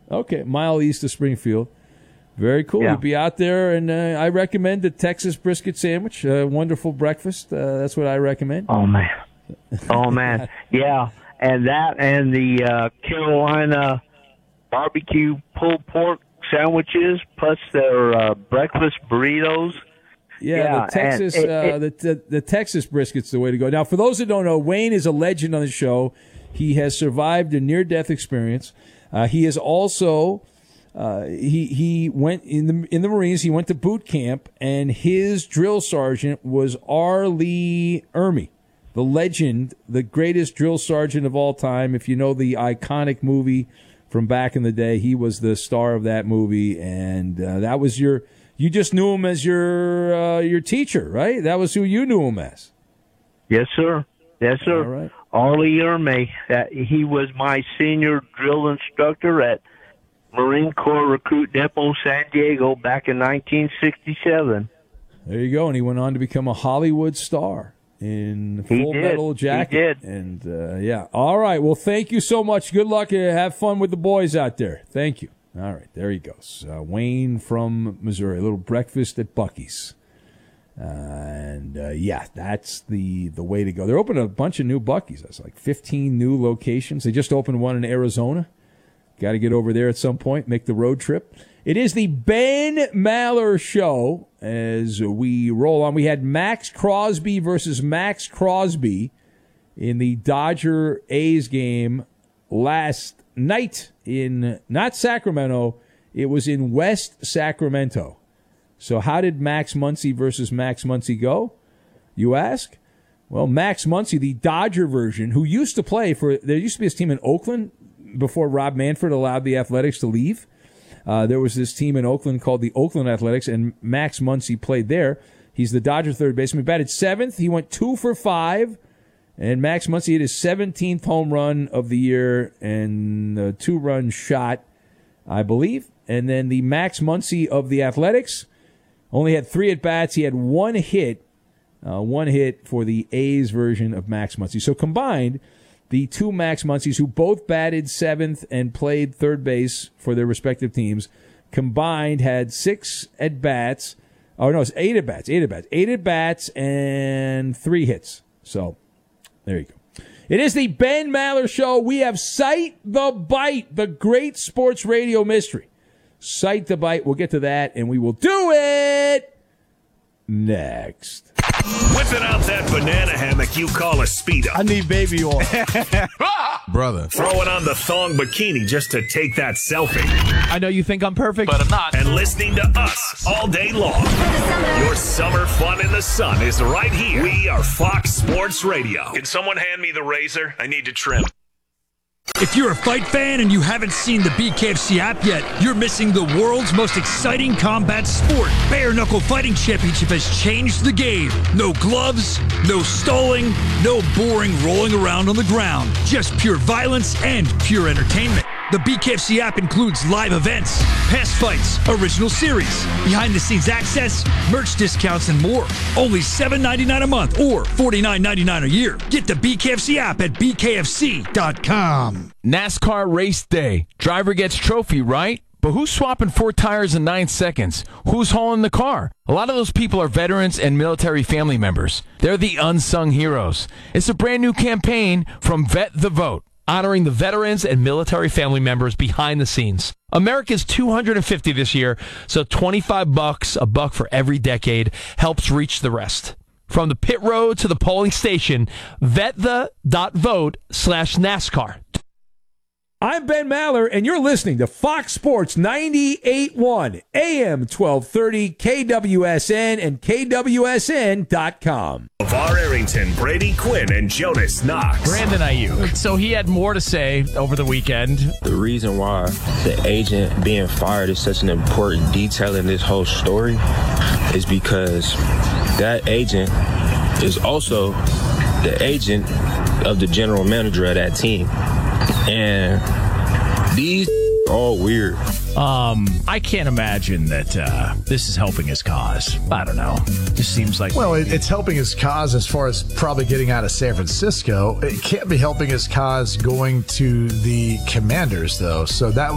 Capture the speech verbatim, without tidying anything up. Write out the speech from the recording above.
Okay, mile east of Springfield. Very cool. Yeah. You'll be out there, and uh, I recommend the Texas brisket sandwich. Uh, wonderful breakfast. Uh, that's what I recommend. Oh, man. Oh, man. Yeah, and that and the uh, Carolina barbecue pulled pork sandwiches, plus their uh, breakfast burritos. Yeah, Yeah, the Texas and it- uh, it- the, the the Texas brisket's the way to go. Now, for those that don't know, Wayne is a legend on the show. He has survived a near-death experience. Uh, he is also uh, he he went in the in the Marines. He went to boot camp, and his drill sergeant was R. Lee Ermey, the legend, the greatest drill sergeant of all time. If you know the iconic movie from back in the day, he was the star of that movie, and uh, that was your. You just knew him as your uh, your teacher, right? That was who you knew him as. Yes, sir. Yes, sir. All right. Arlie Ermey. Uh, he was my senior drill instructor at Marine Corps Recruit Depot San Diego back in nineteen sixty-seven. There you go. And he went on to become a Hollywood star in He Full did. Metal Jacket. He did. And, uh, yeah. All right. Well, thank you so much. Good luck. Uh, have fun with the boys out there. Thank you. All right, there he goes. Uh, Wayne from Missouri. A little breakfast at Buc-ee's. Uh, and, uh, yeah, that's the, the way to go. They're opening a bunch of new Buc-ee's. That's like fifteen new locations. They just opened one in Arizona. Got to get over there at some point, make the road trip. It is the Ben Maller Show as we roll on. We had Max Crosby versus Max Crosby in the Dodger A's game last night in not Sacramento, it was in West Sacramento. So how did Max Muncy versus Max Muncy go, you ask? Well, Max Muncy, the Dodger version, who used to play for, there used to be this team in Oakland before Rob Manfred allowed the Athletics to leave. Uh, there was this team in Oakland called the Oakland Athletics, and Max Muncy played there. He's the Dodger third baseman. He batted seventh. He went two for five. And Max Muncy hit his seventeenth home run of the year and a two-run shot, I believe. And then the Max Muncy of the Athletics only had three at-bats. He had one hit, uh, one hit for the A's version of Max Muncy. So combined, the two Max Muncies, who both batted seventh and played third base for their respective teams, combined had six at-bats. Oh, no, it's eight at-bats, eight at-bats. Eight at-bats and three hits. So there you go. It is the Ben Maller Show. We have Cite the Bite, the great sports radio mystery. Cite the Bite. We'll get to that, and we will do it next. Whipping out that banana hammock you call a Speedo. I need baby oil. Brother. Throwing on the thong bikini just to take that selfie. I know you think I'm perfect, but I'm not. And listening to us all day long. Your summer fun in the sun is right here. We are Fox Sports Radio. Can someone hand me the razor? I need to trim. If you're a fight fan and you haven't seen the B K F C app yet, you're missing the world's most exciting combat sport. Bare Knuckle Fighting Championship has changed the game. No gloves, no stalling, no boring rolling around on the ground. Just pure violence and pure entertainment. The B K F C app includes live events, past fights, original series, behind-the-scenes access, merch discounts, and more. Only seven dollars and ninety-nine cents a month or forty-nine dollars and ninety-nine cents a year. Get the B K F C app at B K F C dot com. NASCAR race day. Driver gets trophy, right? But who's swapping four tires in nine seconds? Who's hauling the car? A lot of those people are veterans and military family members. They're the unsung heroes. It's a brand new campaign from Vet the Vote, honoring the veterans and military family members behind the scenes. America's two hundred fifty this year, so twenty-five bucks, a buck for every decade, helps reach the rest. From the pit road to the polling station, vetthe.vote slash NASCAR. I'm Ben Maller, and you're listening to Fox Sports ninety-eight point one, A M twelve thirty, K W S N, and K W S N dot com. LeVar Arrington, Brady Quinn, and Jonas Knox. Brandon Ayuk. So he had more to say over the weekend. The reason why the agent being fired is such an important detail in this whole story is because that agent is also the agent of the general manager of that team. And these are all weird. Um, I can't imagine that uh, this is helping his cause. I don't know. Just seems like... Well, it, it's helping his cause as far as probably getting out of San Francisco. It can't be helping his cause going to the Commanders, though. So that